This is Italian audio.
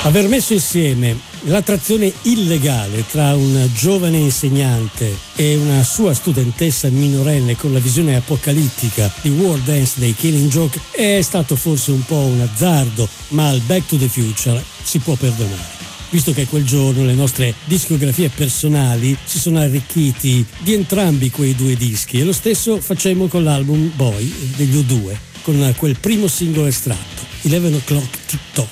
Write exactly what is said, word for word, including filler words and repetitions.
Aver messo insieme l'attrazione illegale tra un giovane insegnante e una sua studentessa minorenne con la visione apocalittica di World Dance dei Killing Joke è stato forse un po' un azzardo, ma al Back to the Future si può perdonare, visto che quel giorno le nostre discografie personali si sono arricchiti di entrambi quei due dischi, e lo stesso facemmo con l'album Boy degli U due, con quel primo singolo estratto, Eleven O'Clock TikTok.